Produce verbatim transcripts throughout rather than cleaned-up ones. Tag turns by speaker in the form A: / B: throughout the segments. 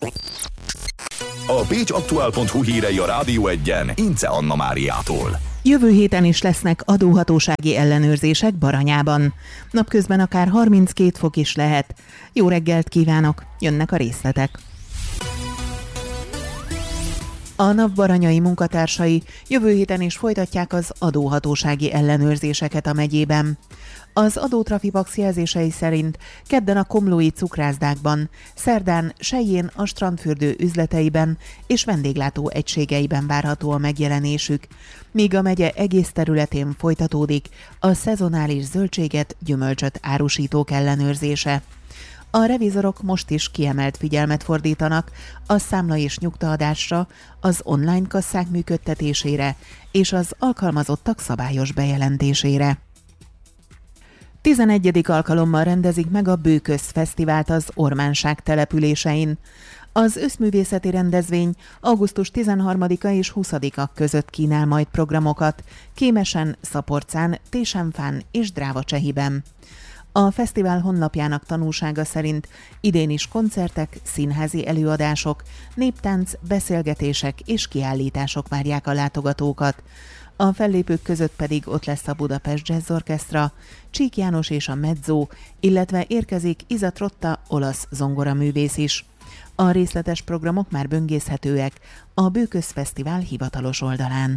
A: A pécsaktuál pont hu hírei a Rádió Egyen Ince Anna Máriától.
B: Jövő héten is lesznek adóhatósági ellenőrzések Baranyában. Napközben akár harminckét fok is lehet. Jó reggelt kívánok, jönnek a részletek. A NAV baranyai munkatársai jövő héten is folytatják az adóhatósági ellenőrzéseket a megyében. Az adótrafipax jelzései szerint kedden a komlói cukrászdákban, szerdán Selyén a strandfürdő üzleteiben és vendéglátó egységeiben várható a megjelenésük, míg a megye egész területén folytatódik a szezonális zöldséget, gyümölcsöt árusítók ellenőrzése. A revizorok most is kiemelt figyelmet fordítanak a számla- és nyugtaadásra, az online kasszák működtetésére és az alkalmazottak szabályos bejelentésére. tizenegyedik alkalommal rendezik meg a Bőköz Fesztivált az Ormánság településein. Az összművészeti rendezvény augusztus tizenharmadika és huszadika között kínál majd programokat Kémesen, Szaporcán, Tésenfán és Drávacsehiben. A fesztivál honlapjának tanúsága szerint idén is koncertek, színházi előadások, néptánc, beszélgetések és kiállítások várják a látogatókat. A fellépők között pedig ott lesz a Budapest Jazz Orchestra, Csík János és a Mezzo, illetve érkezik Iza Trotta, olasz zongoraművész is. A részletes programok már böngészhetőek a Bőköz Fesztivál hivatalos oldalán.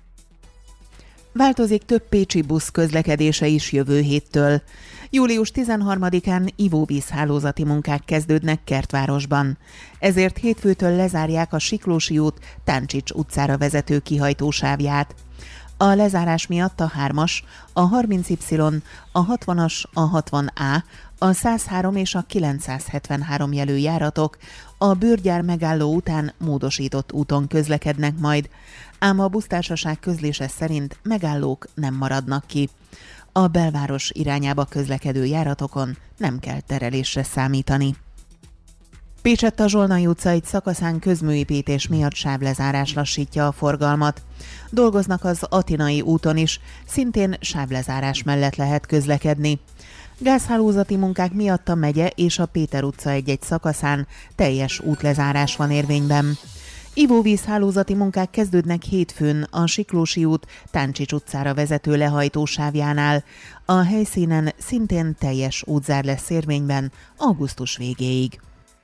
B: Változik több pécsi busz közlekedése is jövő héttől. július tizenharmadikán ivóvízhálózati munkák kezdődnek Kertvárosban. Ezért hétfőtől lezárják a Siklósi út Táncsics utcára vezető kihajtósávját. A lezárás miatt a hármas, a harminc Y, a hatvanas, a hatvan A, a száz három és a kilencszázhetvenhárom jelű járatok a Bőrgyár megálló után módosított úton közlekednek majd, ám a busztársaság közlése szerint megállók nem maradnak ki. A belváros irányába közlekedő járatokon nem kell terelésre számítani. Pécsett a Zsolnai utca egy szakaszán közműépítés miatt sávlezárás lassítja a forgalmat. Dolgoznak az Atinai úton is, szintén sávlezárás mellett lehet közlekedni. Gázhálózati munkák miatt a megye és a Péter utca egy-egy szakaszán teljes útlezárás van érvényben. Ivóvízhálózati munkák kezdődnek hétfőn a Siklósi út Táncsics utcára vezető lehajtósávjánál. A helyszínen szintén teljes útzár lesz érvényben augusztus végéig.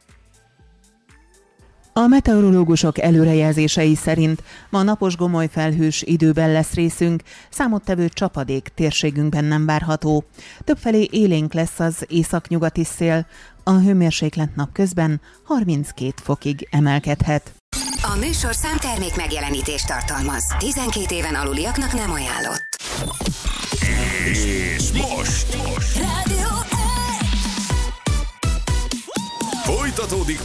B: A meteorológusok előrejelzései szerint ma napos gomolyfelhős időben lesz részünk, számottevő csapadék térségünkben nem várható. Többfelé élénk lesz az északnyugati szél, a hőmérséklet napközben harminckét fokig emelkedhet.
C: A műsorszám termék megjelenítést tartalmaz. tizenkét éven aluliaknak nem ajánlott.
A: És most, most.
C: Rádió
A: folytatódik